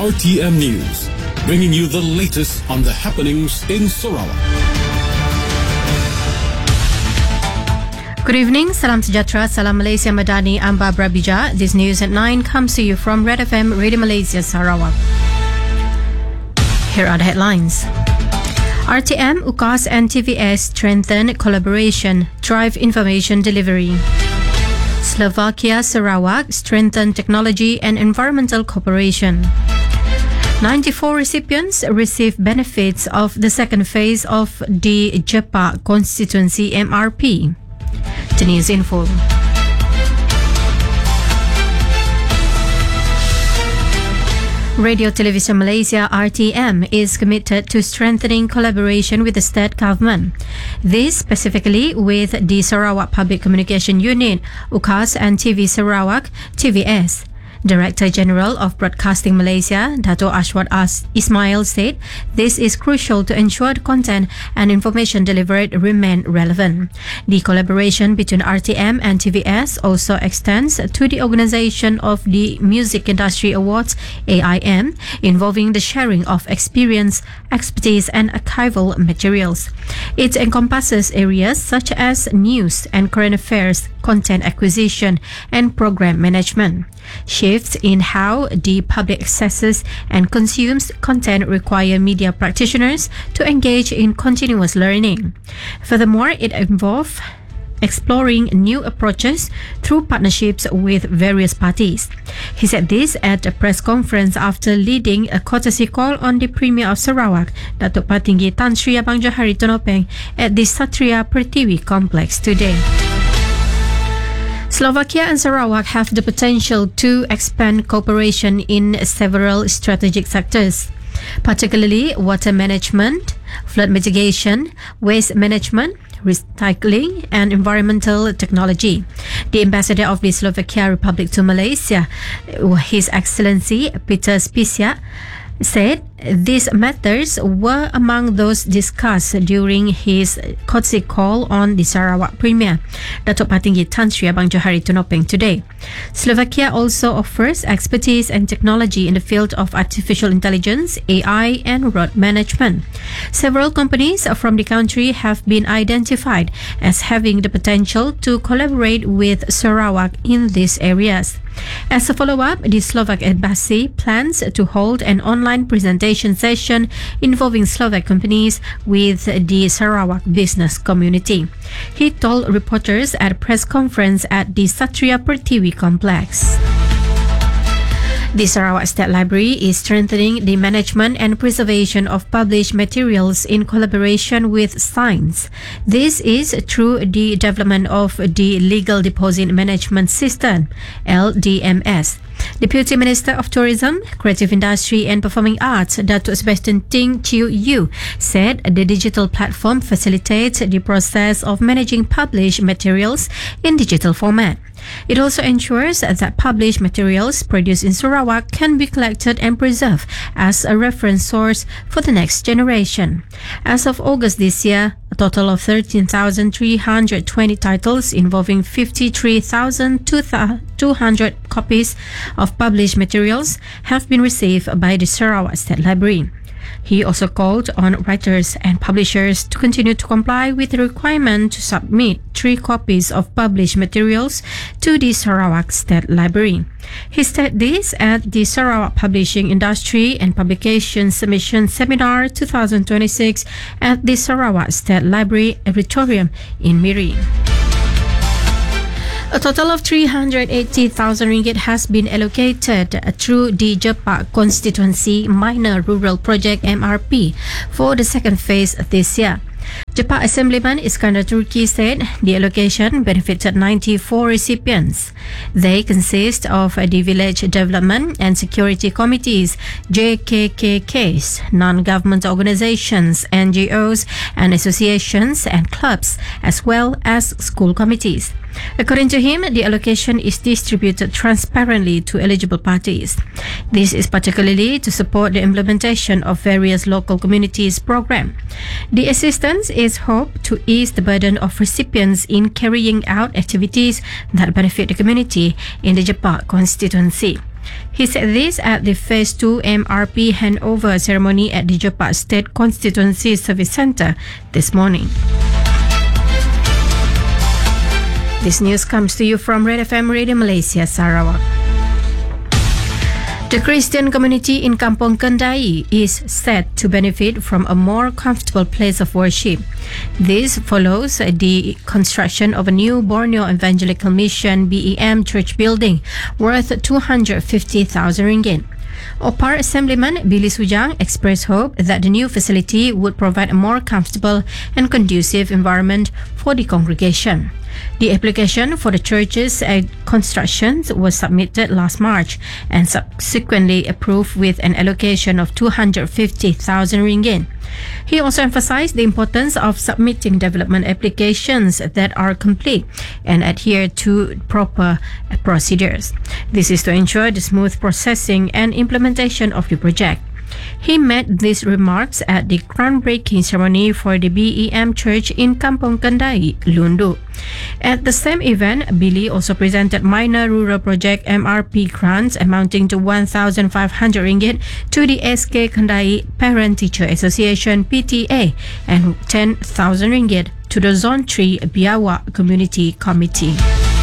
RTM News, bringing you the latest on the happenings in Sarawak. Good evening, Salam Sejahtera, Salam Malaysia Madani, I'm Barbara Bija. This news at 9 comes to you from Red FM, Radio Malaysia, Sarawak. Here are the headlines. RTM, UKAS and TVS strengthen collaboration, drive information delivery. Slovakia, Sarawak strengthen technology and environmental cooperation. 94 recipients receive benefits of the second phase of the Jepak constituency MRP. The news in full. Radio Television Malaysia RTM is committed to strengthening collaboration with the state government. This specifically with the Sarawak Public Communication Unit, UKAS and TV Sarawak, TVS. Director General of Broadcasting Malaysia, Dato' Ashwat Ismail said this is crucial to ensure the content and information delivered remain relevant. The collaboration between RTM and TVS also extends to the organisation of the Music Industry Awards, AIM, involving the sharing of experience, expertise and archival materials. It encompasses areas such as news and current affairs, content acquisition and program management. Shifts in how the public accesses and consumes content require media practitioners to engage in continuous learning. Furthermore, it involves exploring new approaches through partnerships with various parties. He said this at a press conference after leading a courtesy call on the Premier of Sarawak, Datuk Patinggi Tan Sri Abang Johari Tonopeng, at the Satria Pertiwi complex today. Slovakia and Sarawak have the potential to expand cooperation in several strategic sectors, particularly water management, flood mitigation, waste management, recycling and environmental technology. The ambassador of the Slovakia Republic to Malaysia, His Excellency Peter Spisia, said these matters were among those discussed during his courtesy call on the Sarawak Premier, Datuk Patinggi Tan Sri Abang Johari Tonopeng today. Slovakia also offers expertise and technology in the field of artificial intelligence, AI and road management. Several companies from the country have been identified as having the potential to collaborate with Sarawak in these areas. As a follow-up, the Slovak Embassy plans to hold an online presentation session involving Slovak companies with the Sarawak business community. He told reporters at a press conference at the Satria Pertiwi complex. The Sarawak State Library is strengthening the management and preservation of published materials in collaboration with Science. This is through the development of the Legal Deposit Management System, LDMS. Deputy Minister of Tourism, Creative Industry and Performing Arts, Datuk Sebastian Ting Chiu Yu, said the digital platform facilitates the process of managing published materials in digital format. It also ensures that published materials produced in Sarawak can be collected and preserved as a reference source for the next generation. As of August this year, a total of 13,320 titles involving 53,200 copies of published materials have been received by the Sarawak State Library. He also called on writers and publishers to continue to comply with the requirement to submit 3 copies of published materials to the Sarawak State Library. He said this at the Sarawak Publishing Industry and Publication Submission Seminar 2026 at the Sarawak State Library Auditorium in Miri. A total of 380,000 ringgit has been allocated through the Jepak Constituency Minor Rural Project MRP for the second phase this year. Jepak Assemblyman Iskandar Turki said the allocation benefited 94 recipients. They consist of the Village Development and Security Committees, JKKKs, non-government organizations, NGOs and associations and clubs, as well as school committees. According to him, the allocation is distributed transparently to eligible parties. This is particularly to support the implementation of various local communities program. The assistance is hoped to ease the burden of recipients in carrying out activities that benefit the community in the Jepak constituency. He said this at the Phase 2 MRP handover ceremony at the Jepat State Constituency Service Centre this morning. This news comes to you from Red FM Radio Malaysia, Sarawak. The Christian community in Kampong Kendai is set to benefit from a more comfortable place of worship. This follows the construction of a new Borneo Evangelical Mission BEM church building worth 250,000 ringgit. Opar Assemblyman Billy Sujang expressed hope that the new facility would provide a more comfortable and conducive environment for the congregation. The application for the church's construction was submitted last March and subsequently approved with an allocation of 250,000 ringgit. He also emphasized the importance of submitting development applications that are complete and adhere to proper procedures. This is to ensure the smooth processing and implementation of the project. He made these remarks at the groundbreaking ceremony for the BEM Church in Kampong Kendai, Lundu. At the same event, Billy also presented minor rural project MRP grants amounting to 1,500 ringgit to the SK Kendai Parent Teacher Association PTA and 10,000 ringgit to the Zone 3 Biawak Community Committee.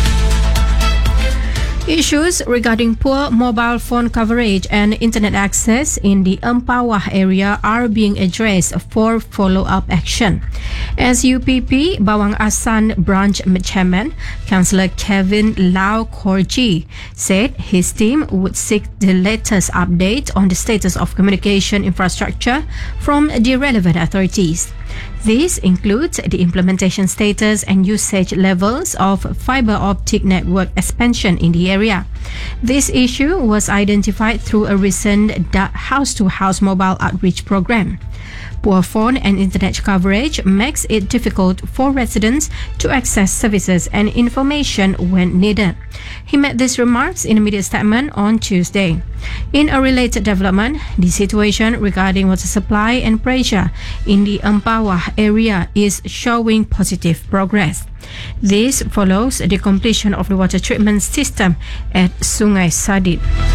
Issues regarding poor mobile phone coverage and internet access in the Ampawah area are being addressed for follow-up action. As UPP Bawang Asan Branch Chairman, Councillor Kevin Lau Korji said his team would seek the latest update on the status of communication infrastructure from the relevant authorities. This includes the implementation status and usage levels of fiber optic network expansion in the area. This issue was identified through a recent house-to-house mobile outreach program. Poor phone and internet coverage makes it difficult for residents to access services and information when needed. He made these remarks in a media statement on Tuesday. In a related development, the situation regarding water supply and pressure in the Ampawah area is showing positive progress. This follows the completion of the water treatment system at Sungai Sadit.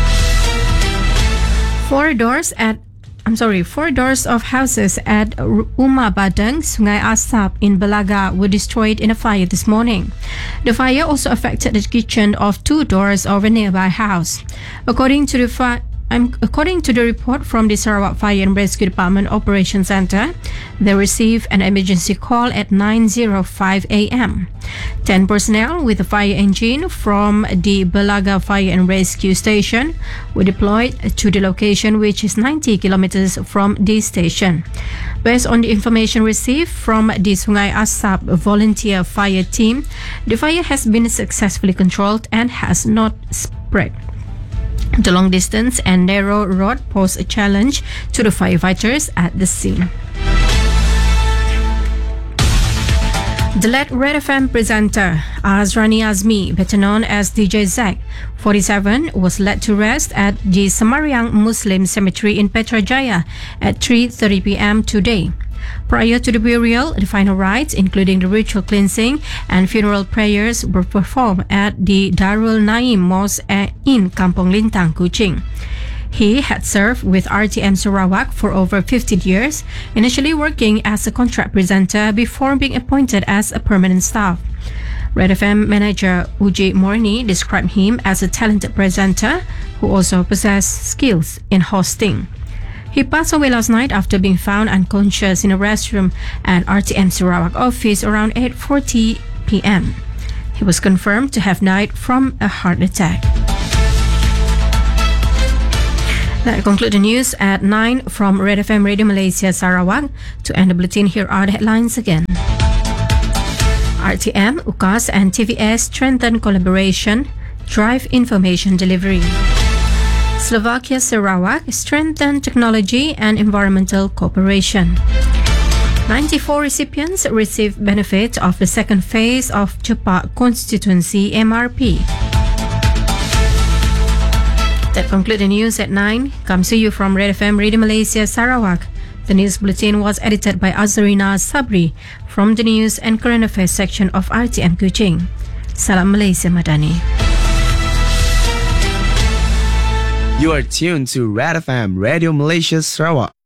Four doors of houses at Uma Badang, Sungai Asap in Belaga were destroyed in a fire this morning. The fire also affected the kitchen of two doors of a nearby house. According to the report from the Sarawak Fire and Rescue Department Operations Centre, they received an emergency call at 9:05 a.m. 10 personnel with a fire engine from the Belaga Fire and Rescue Station were deployed to the location, which is 90 kilometers from the station. Based on the information received from the Sungai Asap volunteer fire team, the fire has been successfully controlled and has not spread. The long distance and narrow road pose a challenge to the firefighters at the scene. The late Red FM presenter Azrani Azmi, better known as DJ Zack, 47, was laid to rest at the Samariang Muslim Cemetery in Petrajaya at 3:30 p.m. today. Prior to the burial, the final rites, including the ritual cleansing and funeral prayers, were performed at the Darul Naim Mosque in Kampong Lintang, Kuching. He had served with RTM Sarawak for over 15 years, initially working as a contract presenter before being appointed as a permanent staff. Red FM manager Uji Morni described him as a talented presenter who also possessed skills in hosting. He passed away last night after being found unconscious in a restroom at RTM Sarawak office around 8:40 p.m. He was confirmed to have died from a heart attack. That concludes the news at 9 from Red FM Radio Malaysia Sarawak. To end the bulletin, here are the headlines again. RTM, UKAS and TVS strengthen collaboration, drive information delivery. Slovakia Sarawak strengthen technology and environmental cooperation. 94 recipients received benefit of the second phase of Jepat Constituency MRP. That concludes the news at 9. Comes to you from Red FM Radio Malaysia Sarawak. The news bulletin was edited by Azrina Sabri from the News and Current Affairs section of RTM Kuching. Salam Malaysia Madani. You are tuned to Red FM Radio Malaysia Sarawak.